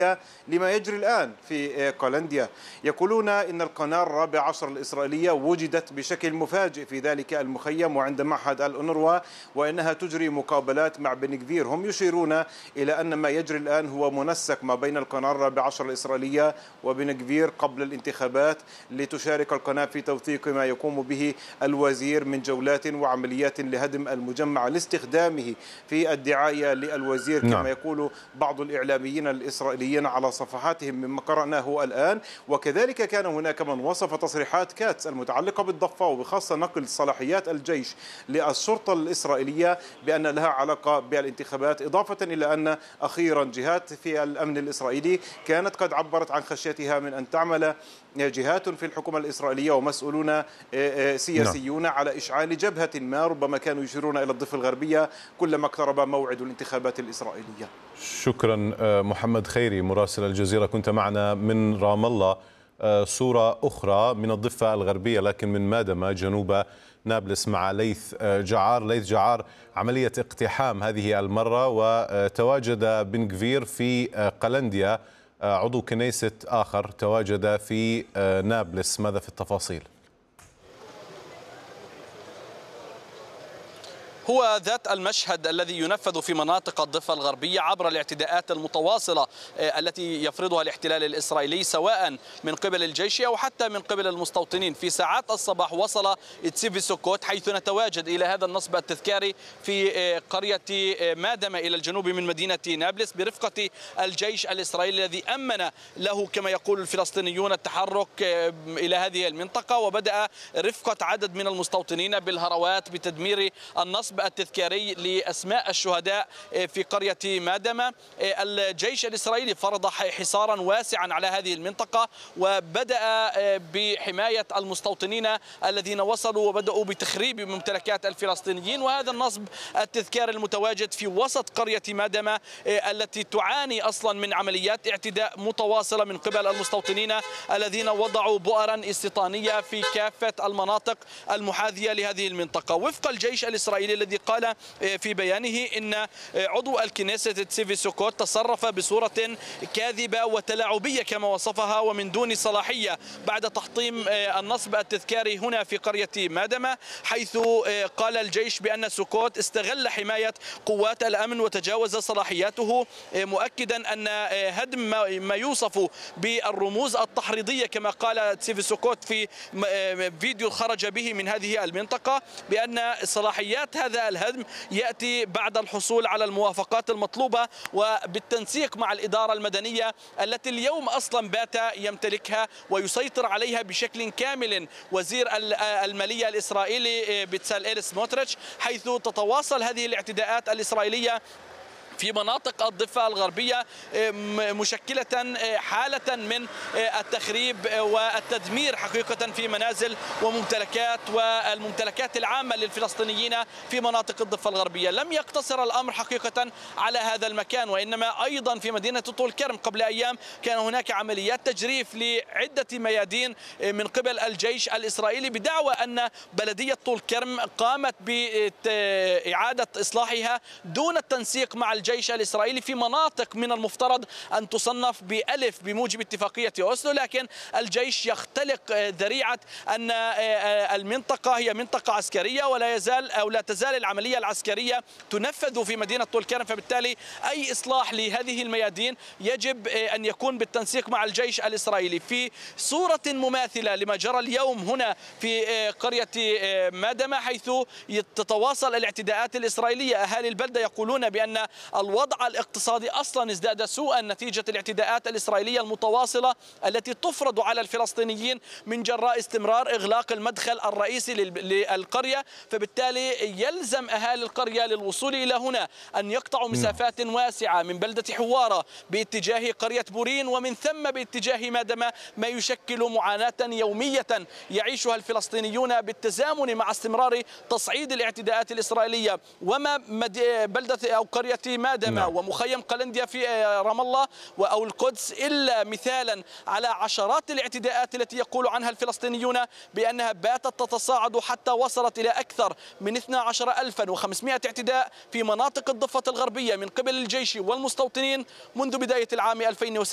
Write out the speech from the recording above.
لما يجري الآن في قلنديا. يقولون إن القناة الرابعة عشر الإسرائيلية وجدت بشكل مفاجئ في ذلك المخيم وعند معهد الأونروا، وإنها تجري مقابلات مع بن غفير. هم يشيرون إلى أن ما يجري الآن هو منسق ما بين القناة الرابعة عشر الإسرائيلية وبن غفير قبل الانتخابات، لتشارك القناة في توثيق ما يقوم به الوزير من جولات وعمليات لهدم المجمع لاستخدامه في الدعاية للوزير كما يقول بعض الإعلاميين الإسرائيليين على صفحاتهم مما قرأناه الآن. وكذلك كان هناك من وصف تصريحات كاتس المتعلقة بالضفة وبخاصة نقل صلاحيات الجيش للشرطة الإسرائيلية بأن لها علاقة بالانتخابات، إضافة إلى أن أخيرا جهات في الأمن الإسرائيلي كانت قد عبرت عن خشيتها من أن تعمل جهات في الحكومة الإسرائيلية ومسؤولون سياسيون على إشعال جبهة ما، ربما كانوا يشيرون إلى الضفة الغربية كلما اقترب موعد الانتخابات الإسرائيلية. شكرا محمد خيري مراسل الجزيرة، كنت معنا من رام الله. صورة أخرى من الضفة الغربية لكن من مادمة جنوب نابلس مع ليث جعار، عملية اقتحام هذه المرة، وتواجد بن غفير في قلنديا، عضو كنيسة آخر تواجد في نابلس. ماذا في التفاصيل؟ هو ذات المشهد الذي ينفذ في مناطق الضفة الغربية عبر الاعتداءات المتواصلة التي يفرضها الاحتلال الإسرائيلي سواء من قبل الجيش أو حتى من قبل المستوطنين. في ساعات الصباح وصل تسيفي سوكوت حيث نتواجد إلى هذا النصب التذكاري في قرية مادمة إلى الجنوب من مدينة نابلس برفقة الجيش الإسرائيلي الذي أمن له كما يقول الفلسطينيون التحرك إلى هذه المنطقة، وبدأ رفقة عدد من المستوطنين بالهروات بتدمير النصب التذكاري لأسماء الشهداء في قرية مادمة. الجيش الإسرائيلي فرض حصارا واسعا على هذه المنطقة وبدأ بحماية المستوطنين الذين وصلوا وبدأوا بتخريب ممتلكات الفلسطينيين. وهذا النصب التذكاري المتواجد في وسط قرية مادمة التي تعاني أصلا من عمليات اعتداء متواصلة من قبل المستوطنين الذين وضعوا بؤرا استيطانية في كافة المناطق المحاذية لهذه المنطقة. وفق الجيش الإسرائيلي الذي قال في بيانه إن عضو الكنيسة تسيفي سوكوت تصرف بصورة كاذبة وتلاعبية كما وصفها ومن دون صلاحية بعد تحطيم النصب التذكاري هنا في قرية مادمة، حيث قال الجيش بأن سوكوت استغل حماية قوات الأمن وتجاوز صلاحياته، مؤكدا أن هدم ما يوصف بالرموز التحريضية كما قال تسيفي سوكوت في فيديو خرج به من هذه المنطقة بأن صلاحيات هذا الهدم يأتي بعد الحصول على الموافقات المطلوبة وبالتنسيق مع الإدارة المدنية التي اليوم أصلا بات يمتلكها ويسيطر عليها بشكل كامل وزير المالية الإسرائيلي بتساليل سموتريتش، حيث تتواصل هذه الاعتداءات الإسرائيلية في مناطق الضفة الغربية مشكلة حالة من التخريب والتدمير حقيقة في منازل وممتلكات والممتلكات العامة للفلسطينيين في مناطق الضفة الغربية. لم يقتصر الأمر حقيقة على هذا المكان، وإنما أيضا في مدينة طول كرم قبل أيام كان هناك عمليات تجريف لعدة ميادين من قبل الجيش الإسرائيلي بدعوى أن بلدية طول كرم قامت بإعادة إصلاحها دون التنسيق مع الجيش الإسرائيلي في مناطق من المفترض أن تصنف بألف بموجب اتفاقية أوسلو، لكن الجيش يختلق ذريعة أن المنطقة هي منطقة عسكرية ولا يزال أو لا تزال العملية العسكرية تنفذ في مدينة طول كرم، فبالتالي أي إصلاح لهذه الميادين يجب أن يكون بالتنسيق مع الجيش الإسرائيلي. في صورة مماثلة لما جرى اليوم هنا في قرية مادمة حيث تتواصل الاعتداءات الإسرائيلية، أهالي البلدة يقولون بأن الوضع الاقتصادي أصلا ازداد سوءا نتيجة الاعتداءات الإسرائيلية المتواصلة التي تفرض على الفلسطينيين من جراء استمرار إغلاق المدخل الرئيسي للقرية، فبالتالي يلزم أهالي القرية للوصول إلى هنا أن يقطعوا مسافات واسعة من بلدة حوارة باتجاه قرية بورين ومن ثم باتجاه مادمة، ما يشكل معاناة يومية يعيشها الفلسطينيون بالتزامن مع استمرار تصعيد الاعتداءات الإسرائيلية. وما بلدة أو قرية مادمة ومخيم قلنديا في رام الله أو القدس إلا مثالا على عشرات الاعتداءات التي يقول عنها الفلسطينيون بأنها باتت تتصاعد حتى وصلت إلى أكثر من 12,500 اعتداء في مناطق الضفة الغربية من قبل الجيش والمستوطنين منذ بداية العام 2006.